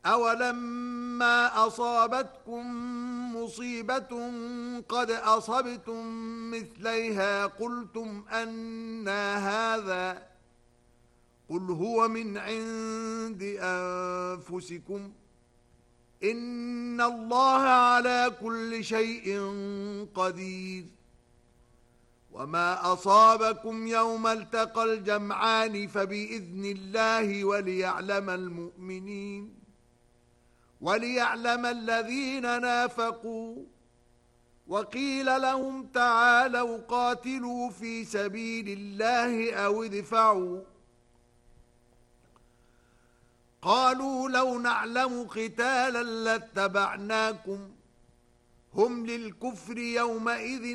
أولما أصابتكم مصيبة قد أصبتم مثليها قلتم أنى هذا قل هو من عند أنفسكم إن الله على كل شيء قدير وما أصابكم يوم التقى الجمعان فبإذن الله وليعلم الذين نافقوا وقيل لهم تعالوا قاتلوا في سبيل الله أو ادفعوا قالوا لو نعلم قتالا لاتبعناكم هم للكفر يومئذ